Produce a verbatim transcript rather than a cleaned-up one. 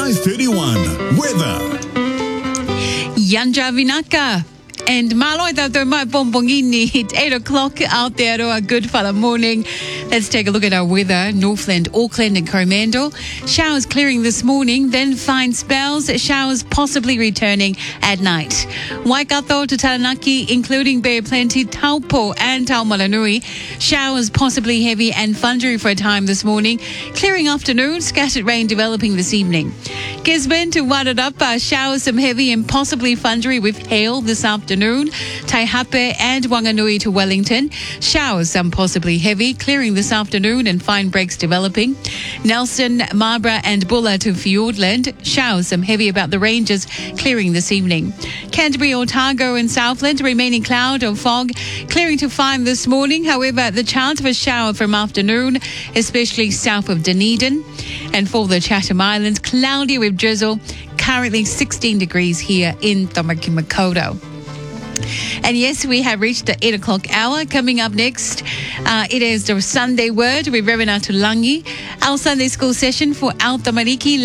five thirty-one. Weather. Yanja Vinaka. And Maloi tātou mai pompongini. It's eight o'clock out there. A good fella morning. Let's take a look at our weather. Northland, Auckland and Coromandel. Showers clearing this morning, then fine spells. Showers possibly returning at night. Waikato to Taranaki, including Bay of Plenty, Taupo and Taumaranui. Showers possibly heavy and thundery for a time this morning. Clearing afternoon, scattered rain developing this evening. Gisborne to Wairarapa, showers some heavy and possibly thundery with hail this afternoon. Taihape and Wanganui to Wellington. Showers some possibly heavy, clearing this afternoon and fine breaks developing. Nelson, Marlborough and Bulla to Fiordland. Showers some heavy about the ranges, clearing this evening. Canterbury, Otago and Southland, remaining cloud or fog, clearing to fine this morning. However, the chance of a shower from afternoon, especially south of Dunedin. And for the Chatham Islands, cloudy with drizzle, currently sixteen degrees here in Tamaki Makaurau. And yes, we have reached the eight o'clock hour. Coming up next, uh, it is the Sunday Word with Reverend Atulangi, our Sunday school session for Al Tamariki.